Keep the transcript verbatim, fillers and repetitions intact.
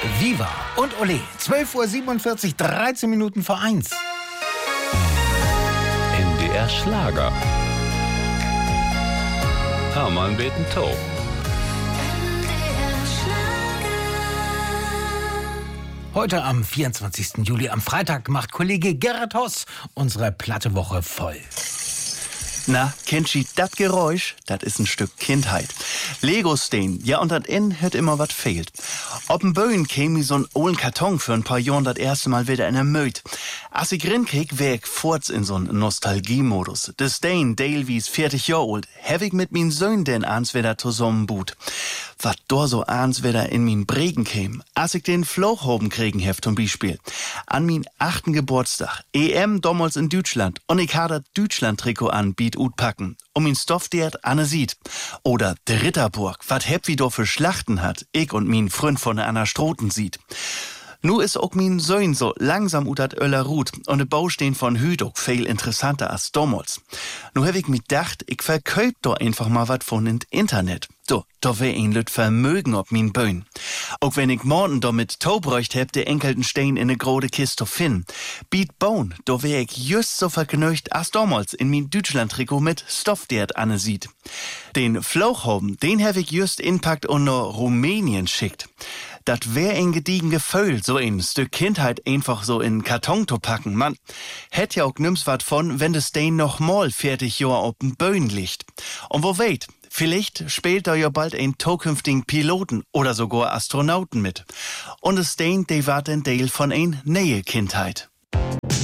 Viva und Ole, zwölf Uhr siebenundvierzig, dreizehn Minuten vor eins. N D R Schlager. Hermann Betentow. Heute am vierundzwanzigsten Juli, am Freitag, macht Kollege Gerrit Hoss unsere Plattewoche voll. Na, kennt ihr das Geräusch? Das ist ein Stück Kindheit. Lego-Stein, ja, und dat in hätt immer wat fehlt. Ob n Böen käm ich so'n ollen Karton für ein paar Jahren das erste Mal wieder in der Möd. Als ich rinkrieg, wär ich forts in so'n Nostalgie-Modus. De Stein, Dale wie's vierzig Jahre alt, hab ich mit min Söhn denn ans wieder zusammen boot. Wat do so ans wieder in min Bregen käm, als ich den Flochhoben kriegen hef zum Beispiel. An min achten Geburtstag, E M damals in Deutschland, und ich ha dat Deutschland-Trikot an, biet ut packen, um ihn Stoff dert Anne sieht. Oder de Ritterburg, wat heb wie do für Schlachten hat, ich und min Freund von der Anna Stroten sieht. Nu is ook min Söhn so langsam ut dat Öller Rut und de Baustehen von Hüt ook viel interessanter als damals. Nu hab ich mi dacht, ich verköp do einfach mal wat von int Internet. Do, da wär ein Lüt Vermögen ob min Böen. Auch wenn ich morgen do mit Taubräucht heb, de enkelten Stein in ne grode Kiste finden. Biet bauen, do wär ich just so vergnügt als damals in min Deutschland-Trikot mit Stoff dert Anne sieht. Den Flauchhoben, den hab ich just inpackt und no Rumänien schickt. Dat wär ein gediegen Gefühl, so ein Stück Kindheit einfach so in Karton zu packen. Man hätt ja auch nimm's wat von, wenn das Stein noch mal vierzig Jahre auf dem Böen liegt. Und wo weht, vielleicht spielt da ja bald ein zukünftigen Piloten oder sogar Astronauten mit. Und das Stein, de war ein Teil von ein neue Kindheit.